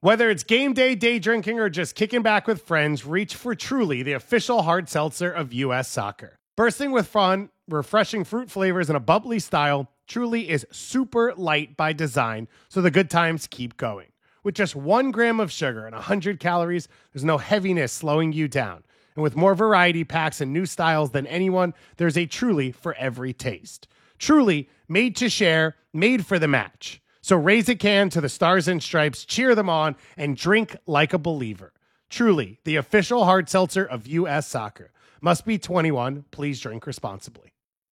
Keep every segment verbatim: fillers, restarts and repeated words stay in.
Whether it's game day, day drinking, or just kicking back with friends, reach for Truly, the official hard seltzer of U S Soccer. Bursting with fun, refreshing fruit flavors, and a bubbly style, Truly is super light by design, so the good times keep going. With just one gram of sugar and one hundred calories, there's no heaviness slowing you down. And with more variety packs and new styles than anyone, there's a Truly for every taste. Truly, made to share, made for the match. So raise a can to the Stars and Stripes, cheer them on, and drink like a believer. Truly, the official hard seltzer of U S Soccer. Must be twenty-one. Please drink responsibly.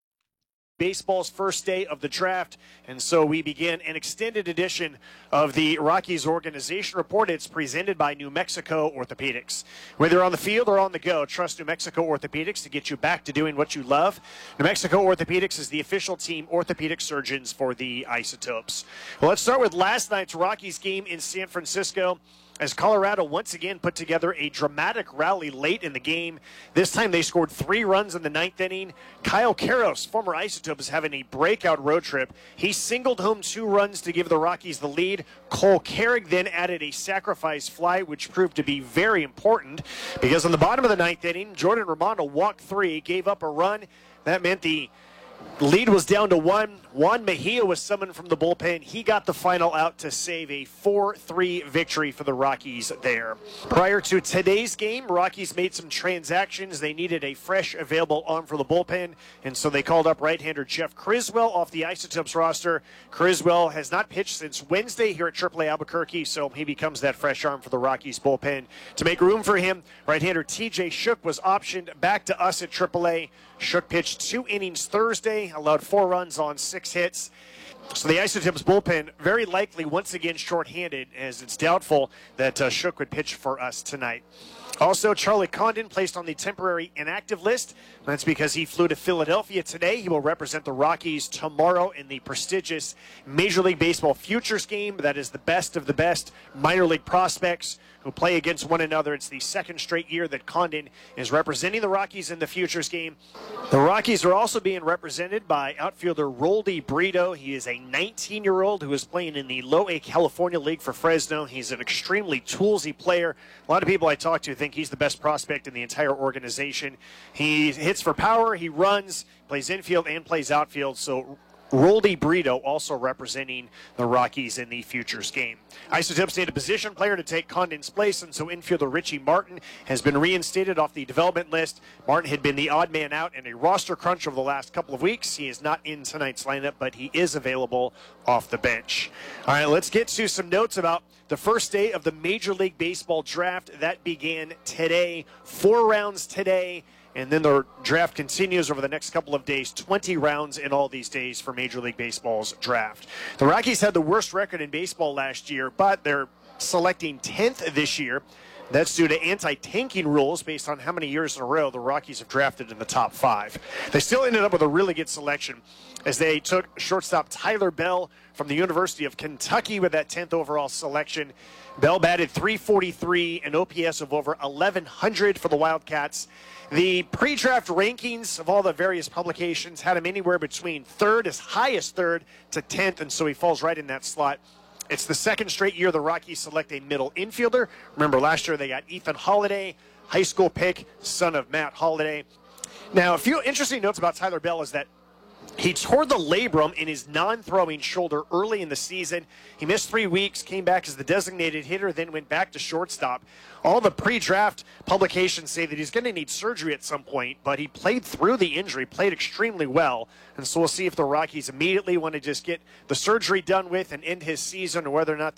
Baseball's first day of the draft, and so we begin an extended edition of the Rockies Organization Report. It's presented by New Mexico Orthopedics. Whether on the field or on the go, trust New Mexico Orthopedics to get you back to doing what you love. New Mexico Orthopedics is the official team orthopedic surgeons for the Isotopes. Well, let's start with last night's Rockies game in San Francisco, as Colorado once again put together a dramatic rally late in the game. This time they scored three runs in the ninth inning. Kyle Karros, former Isotope, is having a breakout road trip. He singled home two runs to give the Rockies the lead. Cole Carrick then added a sacrifice fly, which proved to be very important because on the bottom of the ninth inning, Jordan Romano walked three, gave up a run. That meant the lead was down to one. Juan Mejia was summoned from the bullpen. He got the final out to save a four three victory for the Rockies there. Prior to today's game, Rockies made some transactions. They needed a fresh available arm for the bullpen, and so they called up right-hander Jeff Criswell off the Isotopes roster. Criswell has not pitched since Wednesday here at triple A Albuquerque, so he becomes that fresh arm for the Rockies bullpen. To make room for him, right-hander T J Shook was optioned back to us at triple A. Shook pitched two innings Thursday, allowed four runs on six hits. So the Isotopes bullpen very likely once again shorthanded, as it's doubtful that uh, Shook would pitch for us tonight. Also, Charlie Condon placed on the temporary inactive list. That's because he flew to Philadelphia today. He will represent the Rockies tomorrow in the prestigious Major League Baseball Futures game. That is the best of the best minor league prospects who play against one another. It's the second straight year that Condon is representing the Rockies in the Futures game. The Rockies are also being represented by outfielder Roldy Brito. He is a nineteen-year-old who is playing in the Low A California League for Fresno. He's an extremely toolsy player. A lot of people I talk to think he's the best prospect in the entire organization. He hits for power, he runs, plays infield, and plays outfield. So Roldy Brito also representing the Rockies in the Futures game. Isotopes need a position player to take Condon's place, and so infielder Richie Martin has been reinstated off the development list. Martin had been the odd man out in a roster crunch over the last couple of weeks. He is not in tonight's lineup, but he is available off the bench. All right, let's get to some notes about the first day of the Major League Baseball draft. That began today. Four rounds today. And then the draft continues over the next couple of days. twenty rounds in all these days for Major League Baseball's draft. The Rockies had the worst record in baseball last year, but they're selecting tenth this year. That's due to anti-tanking rules based on how many years in a row the Rockies have drafted in the top five. They still ended up with a really good selection as they took shortstop Tyler Bell from the University of Kentucky with that tenth overall selection. Bell batted three forty-three, an O P S of over eleven hundred for the Wildcats. The pre-draft rankings of all the various publications had him anywhere between third, as high as third, to tenth, and so he falls right in that slot. It's the second straight year the Rockies select a middle infielder. Remember, last year they got Ethan Holiday, high school pick, son of Matt Holiday. Now, a few interesting notes about Tyler Bell is that he tore the labrum in his non-throwing shoulder early in the season. He missed three weeks, came back as the designated hitter, then went back to shortstop. All the pre-draft publications say that he's going to need surgery at some point, but he played through the injury, played extremely well. And so we'll see if the Rockies immediately want to just get the surgery done with and end his season, or whether or not